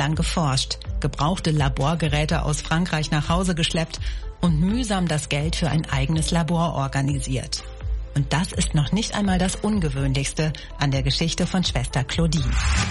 lang geforscht, gebrauchte Laborgeräte aus Frankreich nach Hause geschleppt und mühsam das Geld für ein eigenes Labor organisiert. Und das ist noch nicht einmal das Ungewöhnlichste an der Geschichte von Schwester Claudine.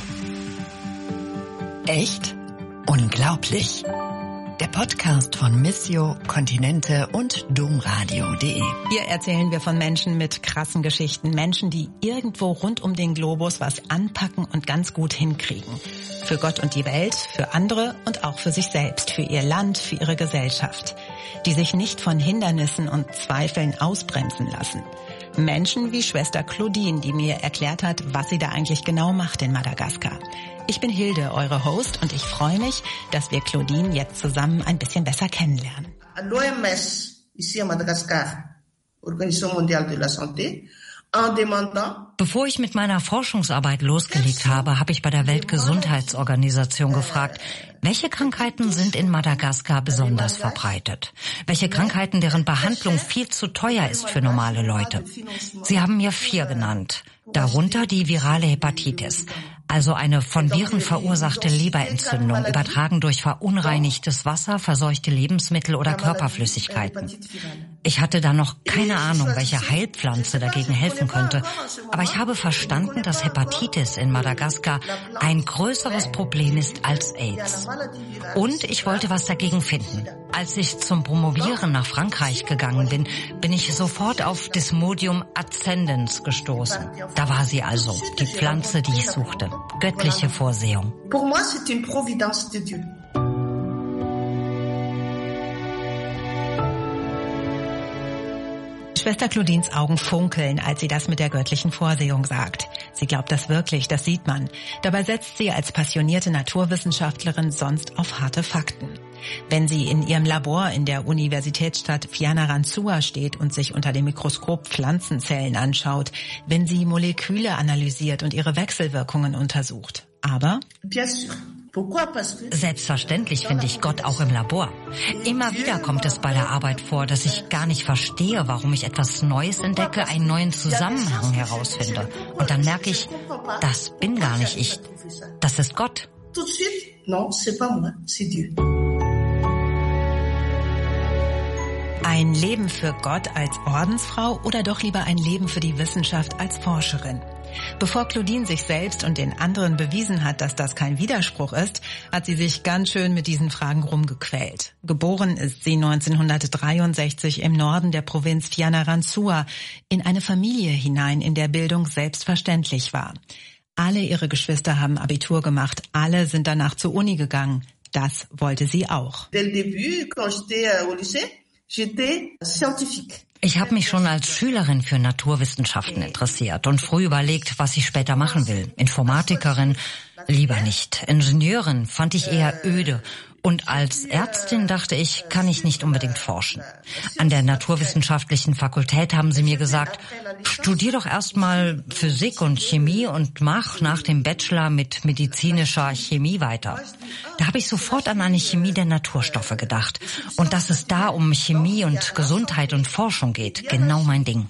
Echt? Unglaublich. Der Podcast von Missio, Kontinente und Domradio.de. Hier erzählen wir von Menschen mit krassen Geschichten. Menschen, die irgendwo rund um den Globus was anpacken und ganz gut hinkriegen. Für Gott und die Welt, für andere und auch für sich selbst, für ihr Land, für ihre Gesellschaft. Die sich nicht von Hindernissen und Zweifeln ausbremsen lassen. Menschen wie Schwester Claudine, die mir erklärt hat, was sie da eigentlich genau macht in Madagaskar. Ich bin Hilde, eure Host, und ich freue mich, dass wir Claudine jetzt zusammen ein bisschen besser kennenlernen. L'OMS, ici à Madagascar, Organisation Mondiale de la Santé, en demandant... Bevor ich mit meiner Forschungsarbeit losgelegt habe, habe ich bei der Weltgesundheitsorganisation gefragt, welche Krankheiten sind in Madagaskar besonders verbreitet? Welche Krankheiten, deren Behandlung viel zu teuer ist für normale Leute? Sie haben mir 4 genannt, darunter die virale Hepatitis, also eine von Viren verursachte Leberentzündung, übertragen durch verunreinigtes Wasser, verseuchte Lebensmittel oder Körperflüssigkeiten. Ich hatte da noch keine Ahnung, welche Heilpflanze dagegen helfen könnte, aber ich habe verstanden, dass Hepatitis in Madagaskar ein größeres Problem ist als AIDS. Und ich wollte was dagegen finden. Als ich zum Promovieren nach Frankreich gegangen bin, bin ich sofort auf Desmodium ascendens gestoßen. Da war sie also, die Pflanze, die ich suchte. Göttliche Vorsehung. Pour moi, c'est une providence de Dieu. Schwester Claudines Augen funkeln, als sie das mit der göttlichen Vorsehung sagt. Sie glaubt das wirklich, das sieht man. Dabei setzt sie als passionierte Naturwissenschaftlerin sonst auf harte Fakten. Wenn sie in ihrem Labor in der Universitätsstadt Fianarantsoa steht und sich unter dem Mikroskop Pflanzenzellen anschaut, wenn sie Moleküle analysiert und ihre Wechselwirkungen untersucht. Aber... Selbstverständlich finde ich Gott auch im Labor. Immer wieder kommt es bei der Arbeit vor, dass ich gar nicht verstehe, warum ich etwas Neues entdecke, einen neuen Zusammenhang herausfinde. Und dann merke ich, das bin gar nicht ich. Das ist Gott. Ein Leben für Gott als Ordensfrau oder doch lieber ein Leben für die Wissenschaft als Forscherin? Bevor Claudine sich selbst und den anderen bewiesen hat, dass das kein Widerspruch ist, hat sie sich ganz schön mit diesen Fragen rumgequält. Geboren ist sie 1963 im Norden der Provinz Fianarantsoa in eine Familie hinein, in der Bildung selbstverständlich war. Alle ihre Geschwister haben Abitur gemacht, alle sind danach zur Uni gegangen. Das wollte sie auch. Dès le début, quand j'étais au lycée, j'étais scientifique. Ich habe mich schon als Schülerin für Naturwissenschaften interessiert und früh überlegt, was ich später machen will. Informatikerin, lieber nicht. Ingenieurin fand ich eher öde. Und als Ärztin dachte ich, kann ich nicht unbedingt forschen. An der Naturwissenschaftlichen Fakultät haben sie mir gesagt, studier doch erstmal Physik und Chemie und mach nach dem Bachelor mit medizinischer Chemie weiter. Da habe ich sofort an eine Chemie der Naturstoffe gedacht. Und dass es da um Chemie und Gesundheit und Forschung geht, genau mein Ding.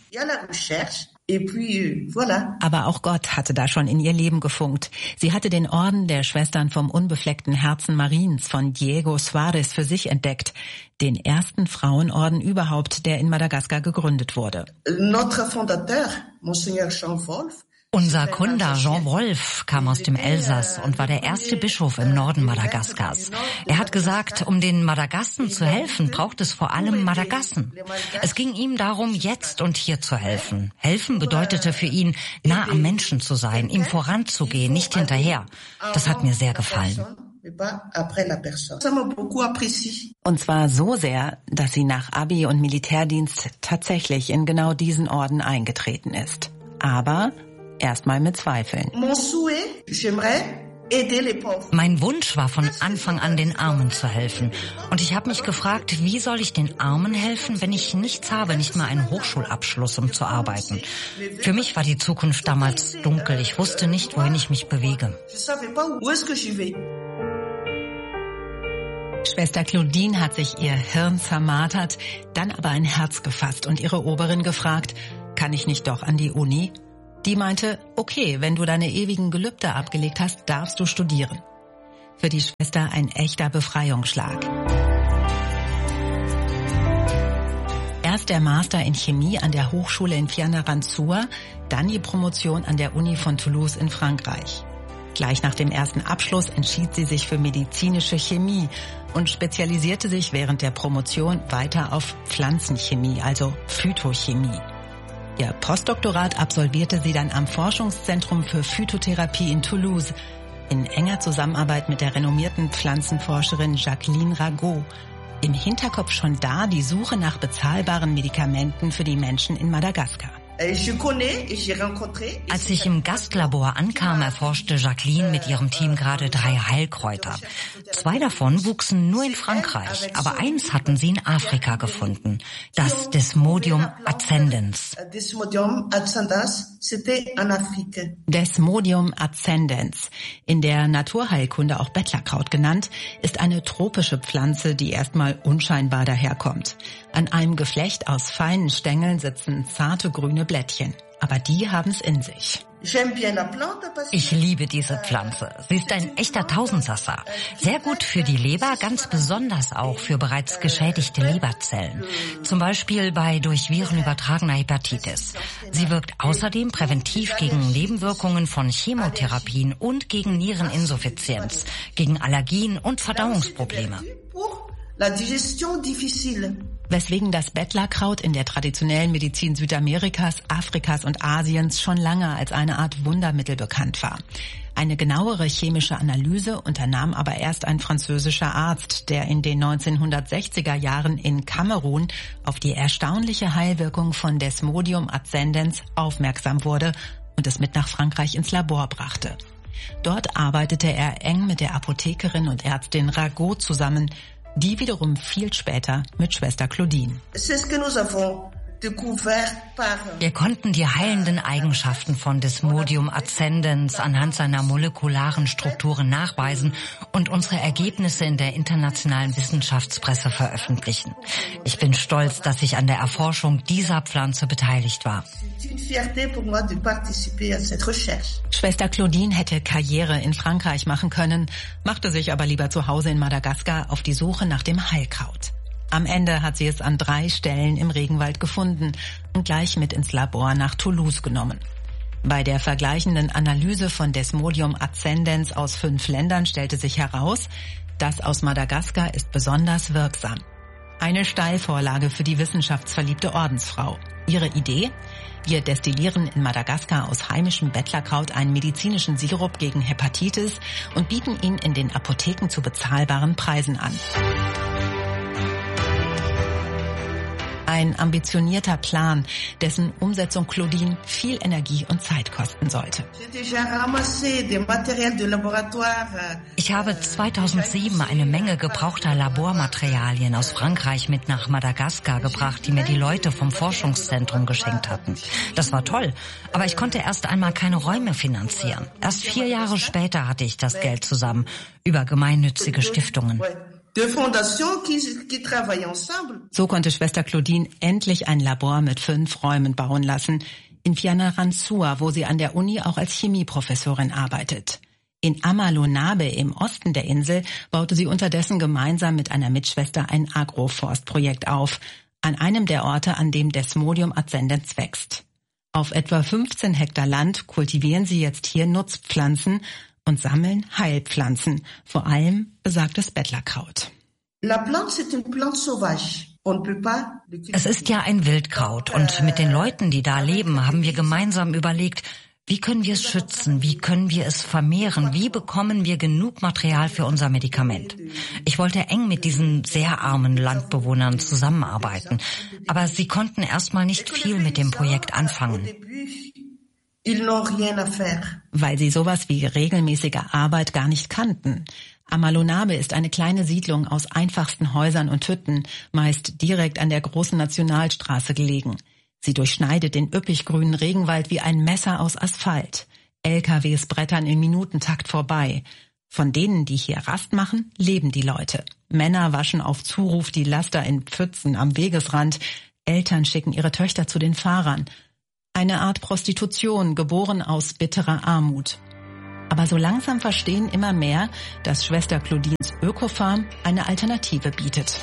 Aber auch Gott hatte da schon in ihr Leben gefunkt. Sie hatte den Orden der Schwestern vom unbefleckten Herzen Mariens von Diego Suarez für sich entdeckt. Den ersten Frauenorden überhaupt, der in Madagaskar gegründet wurde. Notre fondateur, Monseigneur Jean Wolf, Unser Gründer Jean Wolf kam aus dem Elsass und war der erste Bischof im Norden Madagaskars. Er hat gesagt, um den Madagassen zu helfen, braucht es vor allem Madagassen. Es ging ihm darum, jetzt und hier zu helfen. Helfen bedeutete für ihn, nah am Menschen zu sein, ihm voranzugehen, nicht hinterher. Das hat mir sehr gefallen. Und zwar so sehr, dass sie nach Abi und Militärdienst tatsächlich in genau diesen Orden eingetreten ist. Aber erstmal mit Zweifeln. Mein Wunsch war von Anfang an, den Armen zu helfen. Und ich habe mich gefragt, wie soll ich den Armen helfen, wenn ich nichts habe, nicht mal einen Hochschulabschluss, um zu arbeiten. Für mich war die Zukunft damals dunkel. Ich wusste nicht, wohin ich mich bewege. Schwester Claudine hat sich ihr Hirn zermartert, dann aber ein Herz gefasst und ihre Oberin gefragt, kann ich nicht doch an die Uni? Die meinte, okay, wenn du deine ewigen Gelübde abgelegt hast, darfst du studieren. Für die Schwester ein echter Befreiungsschlag. Erst der Master in Chemie an der Hochschule in Fianarantsoa, dann die Promotion an der Uni von Toulouse in Frankreich. Gleich nach dem ersten Abschluss entschied sie sich für medizinische Chemie und spezialisierte sich während der Promotion weiter auf Pflanzenchemie, also Phytochemie. Ihr Postdoktorat absolvierte sie dann am Forschungszentrum für Phytotherapie in Toulouse, in enger Zusammenarbeit mit der renommierten Pflanzenforscherin Jacqueline Rago. Im Hinterkopf schon da die Suche nach bezahlbaren Medikamenten für die Menschen in Madagaskar. Als ich im Gastlabor ankam, erforschte Jacqueline mit ihrem Team gerade 3 Heilkräuter. 2 davon wuchsen nur in Frankreich, aber eins hatten sie in Afrika gefunden, das Desmodium ascendens. Desmodium ascendens, in der Naturheilkunde auch Bettlerkraut genannt, ist eine tropische Pflanze, die erstmal unscheinbar daherkommt. An einem Geflecht aus feinen Stängeln sitzen zarte grüne Blättchen. Aber die haben's in sich. Ich liebe diese Pflanze. Sie ist ein echter Tausendsassa. Sehr gut für die Leber, ganz besonders auch für bereits geschädigte Leberzellen. Zum Beispiel bei durch Viren übertragener Hepatitis. Sie wirkt außerdem präventiv gegen Nebenwirkungen von Chemotherapien und gegen Niereninsuffizienz, gegen Allergien und Verdauungsprobleme. Weswegen das Bettlerkraut in der traditionellen Medizin Südamerikas, Afrikas und Asiens schon lange als eine Art Wundermittel bekannt war. Eine genauere chemische Analyse unternahm aber erst ein französischer Arzt, der in den 1960er Jahren in Kamerun auf die erstaunliche Heilwirkung von Desmodium ascendens aufmerksam wurde und es mit nach Frankreich ins Labor brachte. Dort arbeitete er eng mit der Apothekerin und Ärztin Rago zusammen, die wiederum viel später mit Schwester Claudine. Wir konnten die heilenden Eigenschaften von Desmodium ascendens anhand seiner molekularen Strukturen nachweisen und unsere Ergebnisse in der internationalen Wissenschaftspresse veröffentlichen. Ich bin stolz, dass ich an der Erforschung dieser Pflanze beteiligt war. Schwester Claudine hätte Karriere in Frankreich machen können, machte sich aber lieber zu Hause in Madagaskar auf die Suche nach dem Heilkraut. Am Ende hat sie es an 3 Stellen im Regenwald gefunden und gleich mit ins Labor nach Toulouse genommen. Bei der vergleichenden Analyse von Desmodium ascendens aus 5 Ländern stellte sich heraus, das aus Madagaskar ist besonders wirksam. Eine Steilvorlage für die wissenschaftsverliebte Ordensfrau. Ihre Idee? Wir destillieren in Madagaskar aus heimischem Bettlerkraut einen medizinischen Sirup gegen Hepatitis und bieten ihn in den Apotheken zu bezahlbaren Preisen an. Ein ambitionierter Plan, dessen Umsetzung Claudine viel Energie und Zeit kosten sollte. Ich habe 2007 eine Menge gebrauchter Labormaterialien aus Frankreich mit nach Madagaskar gebracht, die mir die Leute vom Forschungszentrum geschenkt hatten. Das war toll, aber ich konnte erst einmal keine Räume finanzieren. Erst 4 Jahre später hatte ich das Geld zusammen, über gemeinnützige Stiftungen. So konnte Schwester Claudine endlich ein Labor mit 5 Räumen bauen lassen, in Fianarantsoa, wo sie an der Uni auch als Chemieprofessorin arbeitet. In Amalonabe im Osten der Insel baute sie unterdessen gemeinsam mit einer Mitschwester ein Agroforstprojekt auf, an einem der Orte, an dem Desmodium ascendens wächst. Auf etwa 15 Hektar Land kultivieren sie jetzt hier Nutzpflanzen und sammeln Heilpflanzen, vor allem besagtes Bettlerkraut. Es ist ja ein Wildkraut und mit den Leuten, die da leben, haben wir gemeinsam überlegt, wie können wir es schützen, wie können wir es vermehren, wie bekommen wir genug Material für unser Medikament. Ich wollte eng mit diesen sehr armen Landbewohnern zusammenarbeiten, aber sie konnten erstmal nicht viel mit dem Projekt anfangen. Weil sie sowas wie regelmäßige Arbeit gar nicht kannten. Amalonabe ist eine kleine Siedlung aus einfachsten Häusern und Hütten, meist direkt an der großen Nationalstraße gelegen. Sie durchschneidet den üppig grünen Regenwald wie ein Messer aus Asphalt. LKWs brettern im Minutentakt vorbei. Von denen, die hier Rast machen, leben die Leute. Männer waschen auf Zuruf die Laster in Pfützen am Wegesrand. Eltern schicken ihre Töchter zu den Fahrern. Eine Art Prostitution, geboren aus bitterer Armut. Aber so langsam verstehen immer mehr, dass Schwester Claudines Ökofarm eine Alternative bietet.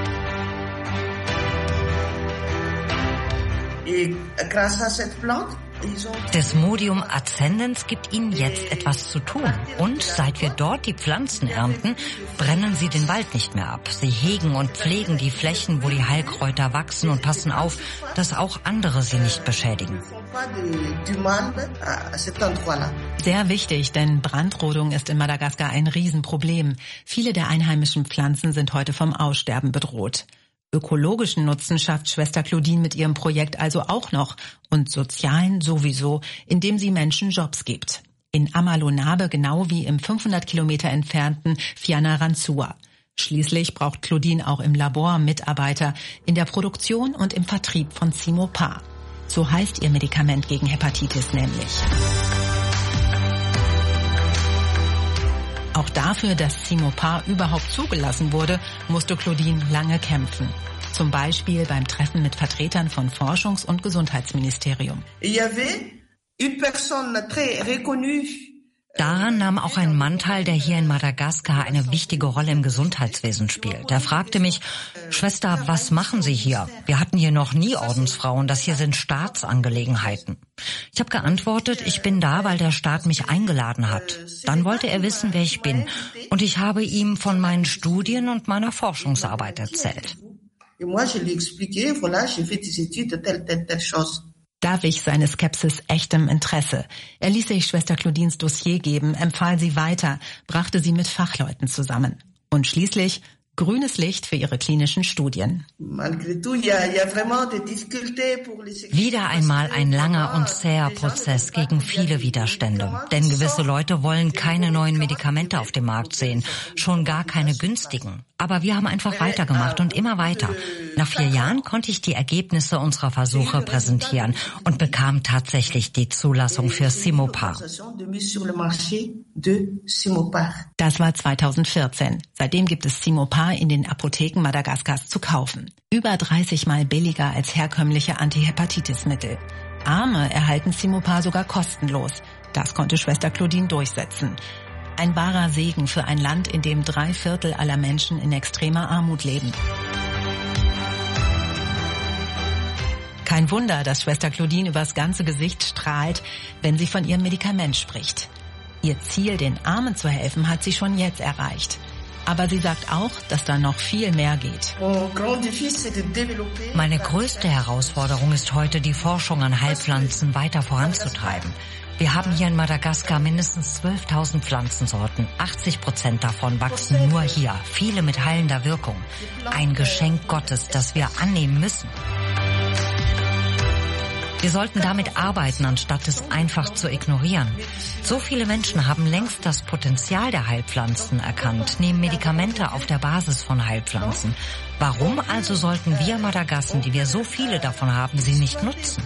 Desmodium ascendens gibt ihnen jetzt etwas zu tun. Und seit wir dort die Pflanzen ernten, brennen sie den Wald nicht mehr ab. Sie hegen und pflegen die Flächen, wo die Heilkräuter wachsen und passen auf, dass auch andere sie nicht beschädigen. Sehr wichtig, denn Brandrodung ist in Madagaskar ein Riesenproblem. Viele der einheimischen Pflanzen sind heute vom Aussterben bedroht. Ökologischen Nutzen schafft Schwester Claudine mit ihrem Projekt also auch noch und sozialen sowieso, indem sie Menschen Jobs gibt. In Amalonabe genau wie im 500 Kilometer entfernten Fianarantsoa. Schließlich braucht Claudine auch im Labor Mitarbeiter in der Produktion und im Vertrieb von Simopar. So heißt ihr Medikament gegen Hepatitis nämlich. Auch dafür, dass Simopar überhaupt zugelassen wurde, musste Claudine lange kämpfen. Zum Beispiel beim Treffen mit Vertretern von Forschungs- und Gesundheitsministerium. Daran nahm auch ein Mann teil, der hier in Madagaskar eine wichtige Rolle im Gesundheitswesen spielt. Er fragte mich, Schwester, was machen Sie hier? Wir hatten hier noch nie Ordensfrauen, das hier sind Staatsangelegenheiten. Ich habe geantwortet, ich bin da, weil der Staat mich eingeladen hat. Dann wollte er wissen, wer ich bin. Und ich habe ihm von meinen Studien und meiner Forschungsarbeit erzählt. Da wich seine Skepsis echtem Interesse. Er ließ sich Schwester Claudines Dossier geben, empfahl sie weiter, brachte sie mit Fachleuten zusammen. Und schließlich grünes Licht für ihre klinischen Studien. Wieder einmal ein langer und zäher Prozess gegen viele Widerstände. Denn gewisse Leute wollen keine neuen Medikamente auf dem Markt sehen, schon gar keine günstigen. Aber wir haben einfach weitergemacht und immer weiter. Nach 4 Jahren konnte ich die Ergebnisse unserer Versuche präsentieren und bekam tatsächlich die Zulassung für Simopar. Das war 2014. Seitdem gibt es Simopar in den Apotheken Madagaskars zu kaufen. Über 30 Mal billiger als herkömmliche Antihepatitismittel. Arme erhalten Simopar sogar kostenlos. Das konnte Schwester Claudine durchsetzen. Ein wahrer Segen für ein Land, in dem 3/4 aller Menschen in extremer Armut leben. Kein Wunder, dass Schwester Claudine übers ganze Gesicht strahlt, wenn sie von ihrem Medikament spricht. Ihr Ziel, den Armen zu helfen, hat sie schon jetzt erreicht. Aber sie sagt auch, dass da noch viel mehr geht. Meine größte Herausforderung ist heute, die Forschung an Heilpflanzen weiter voranzutreiben. Wir haben hier in Madagaskar mindestens 12.000 Pflanzensorten. 80% davon wachsen nur hier, viele mit heilender Wirkung. Ein Geschenk Gottes, das wir annehmen müssen. Wir sollten damit arbeiten, anstatt es einfach zu ignorieren. So viele Menschen haben längst das Potenzial der Heilpflanzen erkannt, nehmen Medikamente auf der Basis von Heilpflanzen. Warum also sollten wir Madagassen, die wir so viele davon haben, sie nicht nutzen?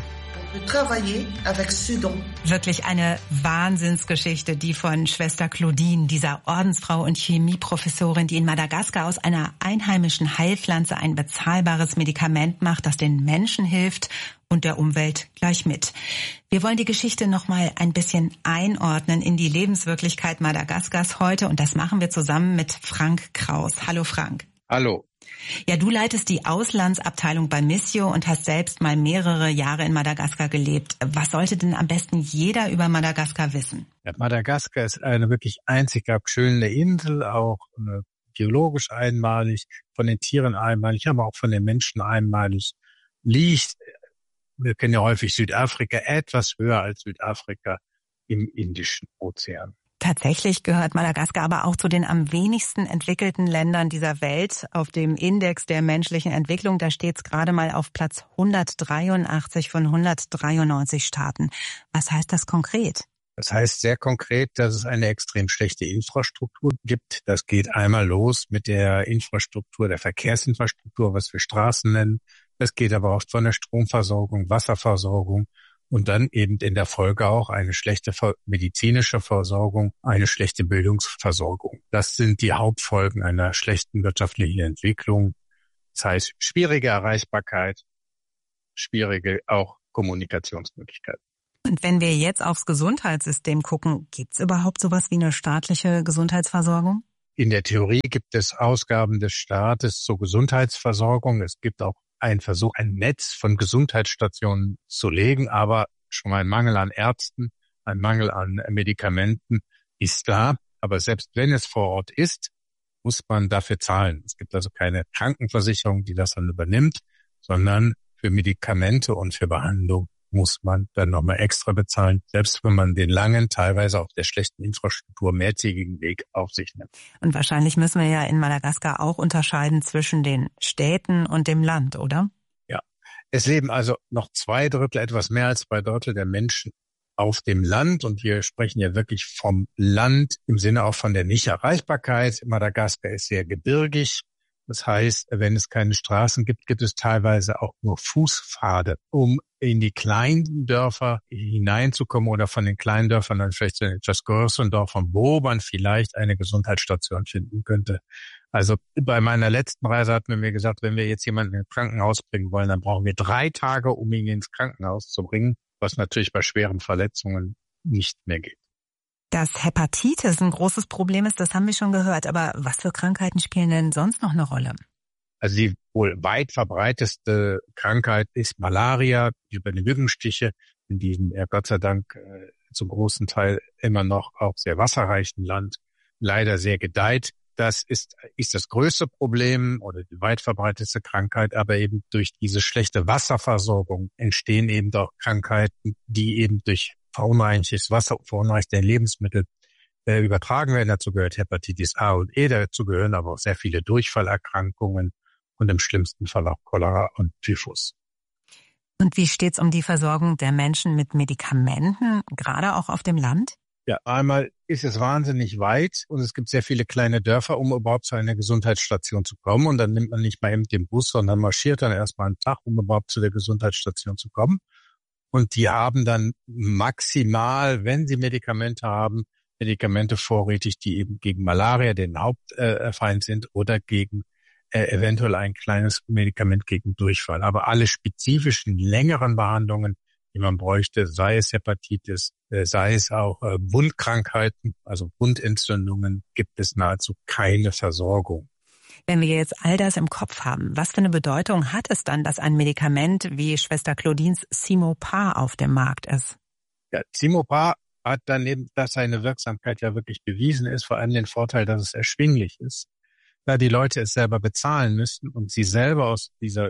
Wirklich eine Wahnsinnsgeschichte, die von Schwester Claudine, dieser Ordensfrau und Chemieprofessorin, die in Madagaskar aus einer einheimischen Heilpflanze ein bezahlbares Medikament macht, das den Menschen hilft und der Umwelt gleich mit. Wir wollen die Geschichte noch mal ein bisschen einordnen in die Lebenswirklichkeit Madagaskars heute und das machen wir zusammen mit Frank Kraus. Hallo Frank. Hallo. Ja, du leitest die Auslandsabteilung bei Missio und hast selbst mal mehrere Jahre in Madagaskar gelebt. Was sollte denn am besten jeder über Madagaskar wissen? Ja, Madagaskar ist eine wirklich einzigartig schöne Insel, auch biologisch einmalig, von den Tieren einmalig, aber auch von den Menschen einmalig. Liegt, wir kennen ja häufig Südafrika, etwas höher als Südafrika im Indischen Ozean. Tatsächlich gehört Madagaskar aber auch zu den am wenigsten entwickelten Ländern dieser Welt. Auf dem Index der menschlichen Entwicklung, da steht es gerade mal auf Platz 183 von 193 Staaten. Was heißt das konkret? Das heißt sehr konkret, dass es eine extrem schlechte Infrastruktur gibt. Das geht einmal los mit der Infrastruktur, der Verkehrsinfrastruktur, was wir Straßen nennen. Das geht aber auch von der Stromversorgung, Wasserversorgung. Und dann eben in der Folge auch eine schlechte medizinische Versorgung, eine schlechte Bildungsversorgung. Das sind die Hauptfolgen einer schlechten wirtschaftlichen Entwicklung. Das heißt, schwierige Erreichbarkeit, schwierige auch Kommunikationsmöglichkeiten. Und wenn wir jetzt aufs Gesundheitssystem gucken, gibt es überhaupt sowas wie eine staatliche Gesundheitsversorgung? In der Theorie gibt es Ausgaben des Staates zur Gesundheitsversorgung. Es gibt auch einen Versuch, ein Netz von Gesundheitsstationen zu legen, aber schon mal ein Mangel an Ärzten, ein Mangel an Medikamenten ist da. Aber selbst wenn es vor Ort ist, muss man dafür zahlen. Es gibt also keine Krankenversicherung, die das dann übernimmt, sondern für Medikamente und für Behandlung muss man dann nochmal extra bezahlen, selbst wenn man den langen, teilweise auf der schlechten Infrastruktur mehrtägigen Weg auf sich nimmt. Und wahrscheinlich müssen wir ja in Madagaskar auch unterscheiden zwischen den Städten und dem Land, oder? Ja, es leben also noch 2/3, etwas mehr als 2/3 der Menschen auf dem Land. Und wir sprechen ja wirklich vom Land im Sinne auch von der Nichterreichbarkeit. Madagaskar ist sehr gebirgig. Das heißt, wenn es keine Straßen gibt, gibt es teilweise auch nur Fußpfade, um in die kleinen Dörfer hineinzukommen oder von den kleinen Dörfern dann vielleicht zu den etwas größeren Dörfern, wo man vielleicht eine Gesundheitsstation finden könnte. Also bei meiner letzten Reise hat man mir gesagt, wenn wir jetzt jemanden ins Krankenhaus bringen wollen, dann brauchen wir 3 Tage, um ihn ins Krankenhaus zu bringen, was natürlich bei schweren Verletzungen nicht mehr geht. Dass Hepatitis ein großes Problem ist, das haben wir schon gehört. Aber was für Krankheiten spielen denn sonst noch eine Rolle? Also die wohl weit verbreiteste Krankheit ist Malaria über die Mückenstiche, in diesem Gott sei Dank zum großen Teil immer noch auch sehr wasserreichen Land leider sehr gedeiht. Das ist das größte Problem oder die weit verbreitetste Krankheit, aber eben durch diese schlechte Wasserversorgung entstehen eben auch Krankheiten, die eben durch verunreinigtes Wasser, verunreinigte Lebensmittel übertragen werden. Dazu gehört Hepatitis A und E, dazu gehören aber auch sehr viele Durchfallerkrankungen und im schlimmsten Fall auch Cholera und Typhus. Und wie steht's um die Versorgung der Menschen mit Medikamenten, gerade auch auf dem Land? Ja, einmal ist es wahnsinnig weit und es gibt sehr viele kleine Dörfer, um überhaupt zu einer Gesundheitsstation zu kommen. Und dann nimmt man nicht mal eben den Bus, sondern marschiert dann erstmal einen Tag, um überhaupt zu der Gesundheitsstation zu kommen. Und die haben dann maximal, wenn sie Medikamente haben, Medikamente vorrätig, die eben gegen Malaria den Hauptfeind sind oder gegen eventuell ein kleines Medikament gegen Durchfall. Aber alle spezifischen, längeren Behandlungen, die man bräuchte, sei es Hepatitis, sei es auch Wundkrankheiten, also Wundentzündungen, gibt es nahezu keine Versorgung. Wenn wir jetzt all das im Kopf haben, was für eine Bedeutung hat es dann, dass ein Medikament wie Schwester Claudines Simopar auf dem Markt ist? Ja, Simopar hat daneben, dass seine Wirksamkeit ja wirklich bewiesen ist, vor allem den Vorteil, dass es erschwinglich ist, da die Leute es selber bezahlen müssen und sie selber aus dieser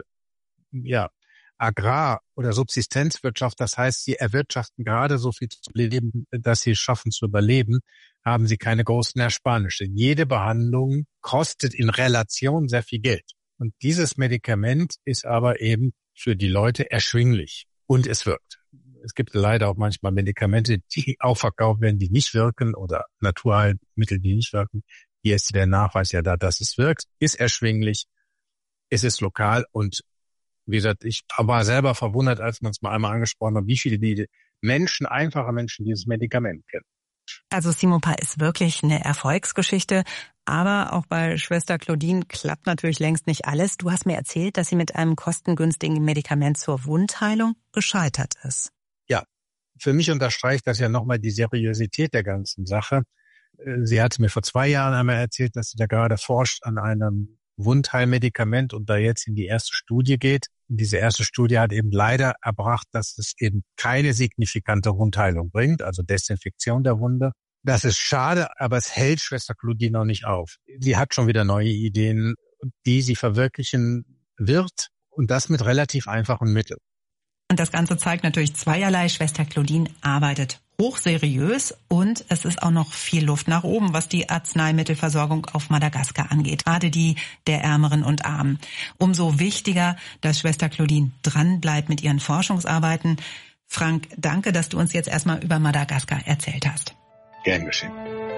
Agrar- oder Subsistenzwirtschaft, das heißt, sie erwirtschaften gerade so viel zu leben, dass sie es schaffen zu überleben, haben sie keine großen Ersparnisse. Jede Behandlung kostet in Relation sehr viel Geld. Und dieses Medikament ist aber eben für die Leute erschwinglich und es wirkt. Es gibt leider auch manchmal Medikamente, die auch verkauft werden, die nicht wirken oder Naturheilmittel, die nicht wirken. Hier ist der Nachweis ja da, dass es wirkt, ist erschwinglich, es ist lokal und wie gesagt, ich war selber verwundert, als man es mal einmal angesprochen hat, wie viele einfache Menschen dieses Medikament kennen. Also Simopar ist wirklich eine Erfolgsgeschichte, aber auch bei Schwester Claudine klappt natürlich längst nicht alles. Du hast mir erzählt, dass sie mit einem kostengünstigen Medikament zur Wundheilung gescheitert ist. Ja, für mich unterstreicht das ja nochmal die Seriosität der ganzen Sache. Sie hatte mir vor 2 Jahren einmal erzählt, dass sie da gerade forscht an einem Wundheilmedikament und da jetzt in die erste Studie geht. Und diese erste Studie hat eben leider erbracht, dass es eben keine signifikante Wundheilung bringt, also Desinfektion der Wunde. Das ist schade, aber es hält Schwester Claudine noch nicht auf. Sie hat schon wieder neue Ideen, die sie verwirklichen wird und das mit relativ einfachen Mitteln. Und das Ganze zeigt natürlich zweierlei. Schwester Claudine arbeitet hochseriös und es ist auch noch viel Luft nach oben, was die Arzneimittelversorgung auf Madagaskar angeht. Gerade die der Ärmeren und Armen. Umso wichtiger, dass Schwester Claudine dranbleibt mit ihren Forschungsarbeiten. Frank, danke, dass du uns jetzt erstmal über Madagaskar erzählt hast. Gern geschehen.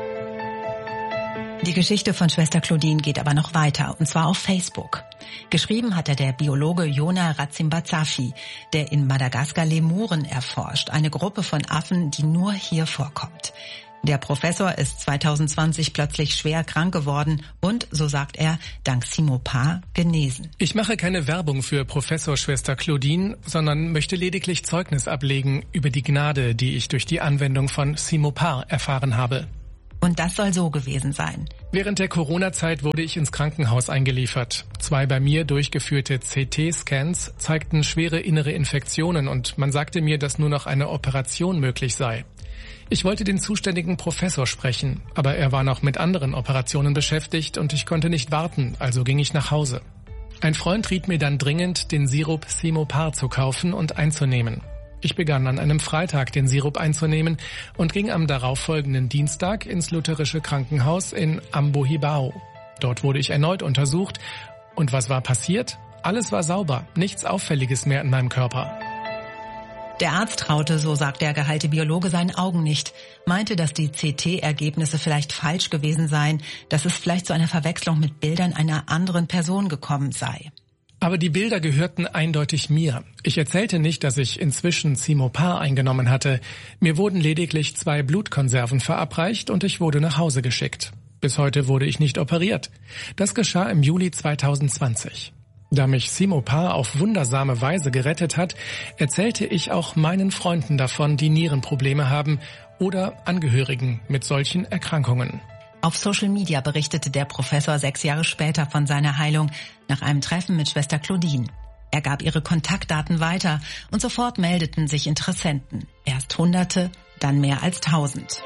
Die Geschichte von Schwester Claudine geht aber noch weiter, und zwar auf Facebook. Geschrieben hat der Biologe Yona Ratsimbazafi, der in Madagaskar Lemuren erforscht, eine Gruppe von Affen, die nur hier vorkommt. Der Professor ist 2020 plötzlich schwer krank geworden und, so sagt er, dank Simopar genesen. Ich mache keine Werbung für Professor Schwester Claudine, sondern möchte lediglich Zeugnis ablegen über die Gnade, die ich durch die Anwendung von Simopar erfahren habe. Und das soll so gewesen sein. Während der Corona-Zeit wurde ich ins Krankenhaus eingeliefert. 2 bei mir durchgeführte CT-Scans zeigten schwere innere Infektionen und man sagte mir, dass nur noch eine Operation möglich sei. Ich wollte den zuständigen Professor sprechen, aber er war noch mit anderen Operationen beschäftigt und ich konnte nicht warten, also ging ich nach Hause. Ein Freund riet mir dann dringend, den Sirup Simopar zu kaufen und einzunehmen. Ich begann an einem Freitag den Sirup einzunehmen und ging am darauffolgenden Dienstag ins lutherische Krankenhaus in Ambohibao. Dort wurde ich erneut untersucht und was war passiert? Alles war sauber, nichts Auffälliges mehr in meinem Körper. Der Arzt traute, so sagt der geheilte Biologe, seinen Augen nicht, meinte, dass die CT-Ergebnisse vielleicht falsch gewesen seien, dass es vielleicht zu einer Verwechslung mit Bildern einer anderen Person gekommen sei. Aber die Bilder gehörten eindeutig mir. Ich erzählte nicht, dass ich inzwischen Simopar eingenommen hatte. Mir wurden lediglich 2 Blutkonserven verabreicht und ich wurde nach Hause geschickt. Bis heute wurde ich nicht operiert. Das geschah im Juli 2020. Da mich Simopar auf wundersame Weise gerettet hat, erzählte ich auch meinen Freunden davon, die Nierenprobleme haben oder Angehörigen mit solchen Erkrankungen. Auf Social Media berichtete der Professor 6 Jahre später von seiner Heilung nach einem Treffen mit Schwester Claudine. Er gab ihre Kontaktdaten weiter und sofort meldeten sich Interessenten. Erst Hunderte, dann mehr als 1000.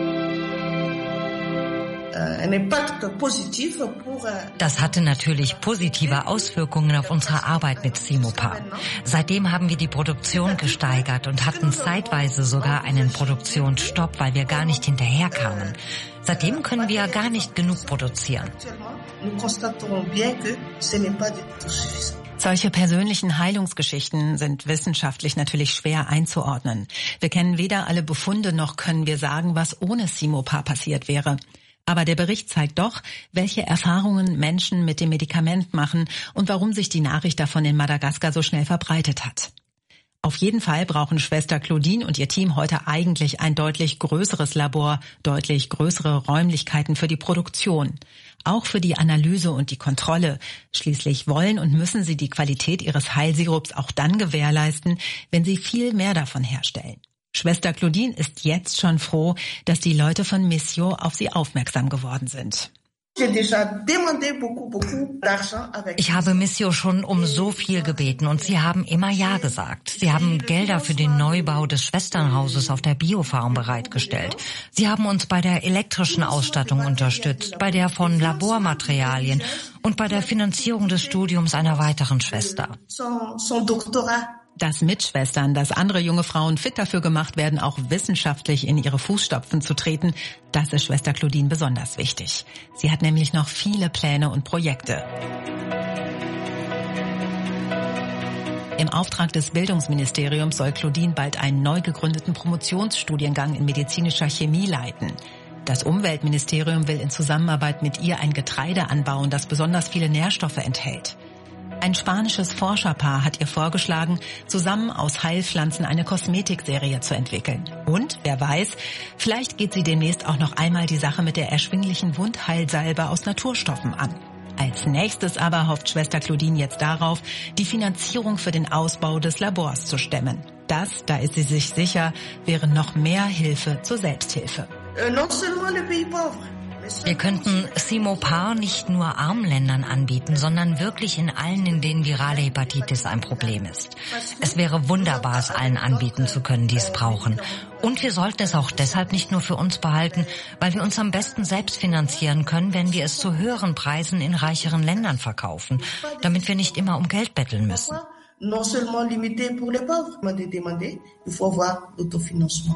Das hatte natürlich positive Auswirkungen auf unsere Arbeit mit Simopar. Seitdem haben wir die Produktion gesteigert und hatten zeitweise sogar einen Produktionsstopp, weil wir gar nicht hinterherkamen. Seitdem können wir gar nicht genug produzieren. Solche persönlichen Heilungsgeschichten sind wissenschaftlich natürlich schwer einzuordnen. Wir kennen weder alle Befunde noch können wir sagen, was ohne Simopar passiert wäre. Aber der Bericht zeigt doch, welche Erfahrungen Menschen mit dem Medikament machen und warum sich die Nachricht davon in Madagaskar so schnell verbreitet hat. Auf jeden Fall brauchen Schwester Claudine und ihr Team heute eigentlich ein deutlich größeres Labor, deutlich größere Räumlichkeiten für die Produktion. Auch für die Analyse und die Kontrolle. Schließlich wollen und müssen sie die Qualität ihres Heilsirups auch dann gewährleisten, wenn sie viel mehr davon herstellen. Schwester Claudine ist jetzt schon froh, dass die Leute von Missio auf sie aufmerksam geworden sind. Ich habe Missio schon um so viel gebeten und sie haben immer Ja gesagt. Sie haben Gelder für den Neubau des Schwesternhauses auf der Biofarm bereitgestellt. Sie haben uns bei der elektrischen Ausstattung unterstützt, bei der von Labormaterialien und bei der Finanzierung des Studiums einer weiteren Schwester. Dass Mitschwestern, dass andere junge Frauen fit dafür gemacht werden, auch wissenschaftlich in ihre Fußstapfen zu treten, das ist Schwester Claudine besonders wichtig. Sie hat nämlich noch viele Pläne und Projekte. Im Auftrag des Bildungsministeriums soll Claudine bald einen neu gegründeten Promotionsstudiengang in medizinischer Chemie leiten. Das Umweltministerium will in Zusammenarbeit mit ihr ein Getreide anbauen, das besonders viele Nährstoffe enthält. Ein spanisches Forscherpaar hat ihr vorgeschlagen, zusammen aus Heilpflanzen eine Kosmetikserie zu entwickeln. Und, wer weiß, vielleicht geht sie demnächst auch noch einmal die Sache mit der erschwinglichen Wundheilsalbe aus Naturstoffen an. Als nächstes aber hofft Schwester Claudine jetzt darauf, die Finanzierung für den Ausbau des Labors zu stemmen. Das, da ist sie sich sicher, wäre noch mehr Hilfe zur Selbsthilfe. Wir könnten Simopar nicht nur armen Ländern anbieten, sondern wirklich in allen, in denen virale Hepatitis ein Problem ist. Es wäre wunderbar, es allen anbieten zu können, die es brauchen. Und wir sollten es auch deshalb nicht nur für uns behalten, weil wir uns am besten selbst finanzieren können, wenn wir es zu höheren Preisen in reicheren Ländern verkaufen, damit wir nicht immer um Geld betteln müssen. Non seulement limité pour les pauvres, mais de demander, il faut avoir l'autofinancement.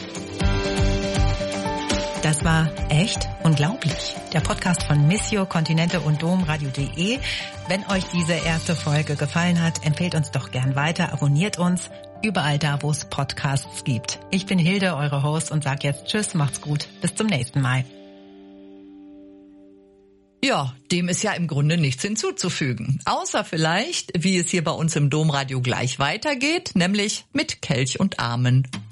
Das war echt unglaublich. Der Podcast von Missio, Kontinente und Domradio.de. Wenn euch diese erste Folge gefallen hat, empfehlt uns doch gern weiter, abonniert uns überall da, wo es Podcasts gibt. Ich bin Hilde, eure Host, und sag jetzt Tschüss, macht's gut, bis zum nächsten Mal. Ja, dem ist ja im Grunde nichts hinzuzufügen. Außer vielleicht, wie es hier bei uns im Domradio gleich weitergeht, nämlich mit Kelch und Amen.